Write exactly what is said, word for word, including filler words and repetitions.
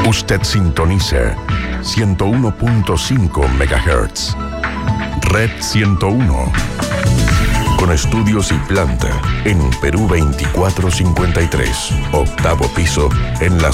Usted sintoniza ciento uno punto cinco megahertz. Red ciento uno. Con estudios y planta en Perú veinticuatro cincuenta y tres, octavo piso, en la